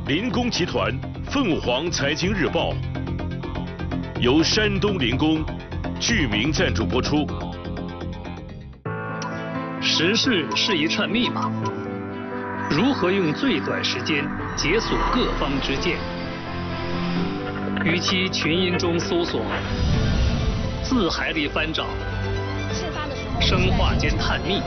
林工集团凤凰财经日报由山东林工剧名赞助播出。 时事是一串密码，如何用最短时间解锁各方之见？与其群音中搜索，字海里翻找，生化间探秘，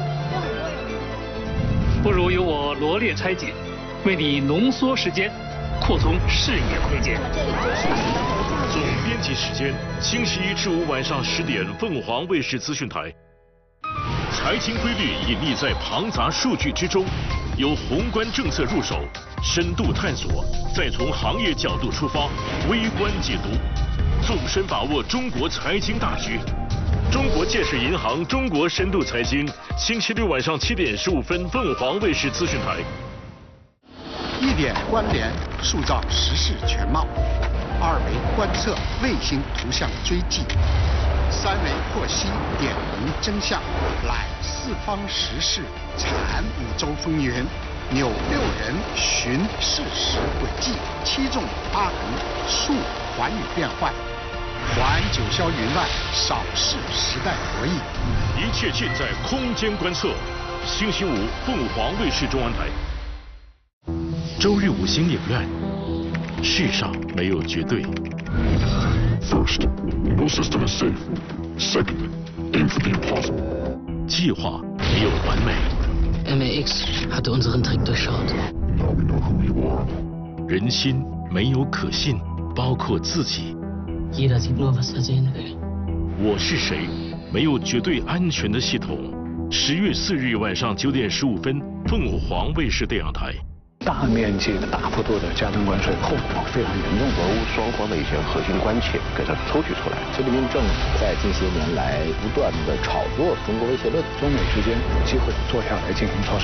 不如由我罗列拆解，为你浓缩时间，扩充视野窥见。 总编辑时间：星期一至五晚上10点，凤凰卫视资讯台。财经规律隐匿在庞杂数据之中，由宏观政策入手，深度探索，再从行业角度出发，微观解读，纵深把握中国财经大局。中国建设银行中国深度财经，星期六晚上7点15分，凤凰卫视资讯台。 1点关联，塑造时事全貌；2维观测，卫星图像追迹；3维获悉，点明真相，揽四方时事，产5洲风云，扭6人，寻事实轨迹，7纵8横，述寰宇变幻，还九霄云外，扫视时代博弈。 一切尽在空间观测。星期五，凤凰卫视中文台。周日五星影院，世上没有绝对。 First, no system is safe. Second, aim for the impossible. 计划没有完美。 MAX hatte unseren Trick durchschaut. Now we know who you are. 人心没有可信，包括自己。 Jeder sieht nur, was er sehen will. 我是谁？没有绝对安全的系统。10月4日晚上9点15分，凤凰卫视电影台。 大面积的、大幅度的加征关税，后果非常严重。 俄乌双方的一些核心关切给它抽取出来。 习近平政府在近些年来不断的炒作中国威胁论， 中美之间有机会坐下来进行磋商。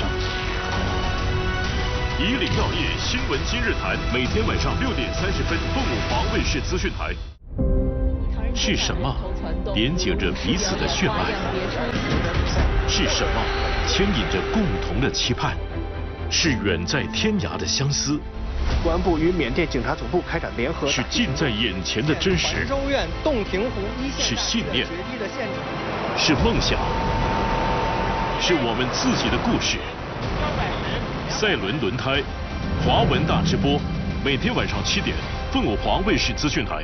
以岭药业新闻今日谈，每天晚上6点30分，凤凰卫视资讯台。是什么连接着彼此的血脉？是什么牵引着共同的期盼？是远在天涯的相思。 公安部与缅甸警察总部开展联合。 是近在眼前的真实。 州院洞庭湖一线。 是信念。是梦想。是我们自己的故事。赛伦轮胎，华文大直播，每天晚上7点，凤凰卫视资讯台。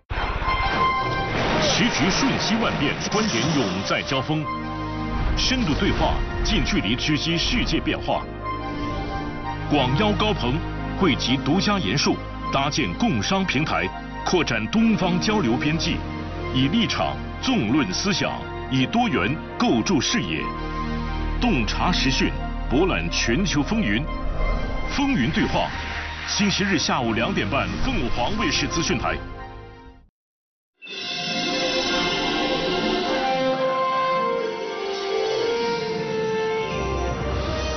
时局瞬息万变，观点永在交锋，深度对话，近距离直击世界变化。广邀高朋，汇集独家研述，搭建共商平台，扩展东方交流边际，以立场纵论思想，以多元构筑视野，洞察时讯，博览全球风云。风云对话，星期日下午2点半，凤凰卫视资讯台。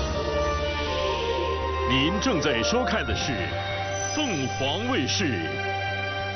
您正在收看的是凤凰卫视